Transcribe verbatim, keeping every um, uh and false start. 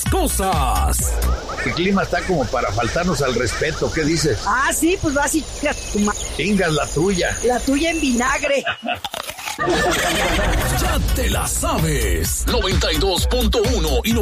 cosas. El clima está como para faltarnos al respeto, ¿qué dices? Ah, sí, pues vas y chingas tu ma... Chingas la tuya. La tuya en vinagre. Ya te la sabes. noventa y dos punto uno y